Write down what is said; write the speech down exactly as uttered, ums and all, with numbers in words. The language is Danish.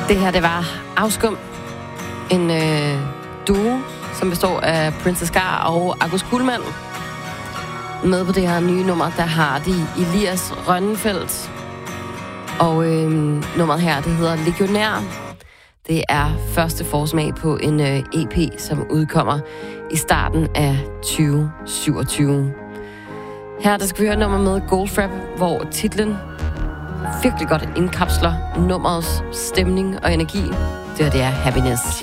Det her, det var Afskum. En øh, duo, som består af Princess Gar og August Kuhlmann. Med på det her nye nummer, der har de Elias Rønnenfeldt. Og øh, nummeret her, det hedder Legionær. Det er første forsmag på en øh, E P, som udkommer i starten af tyve syvogtyve. Her der skal vi høre nummer med Goldfrapp, hvor titlen virkelig godt indkapsler nummerets stemning og energi. Det her, det er Happiness.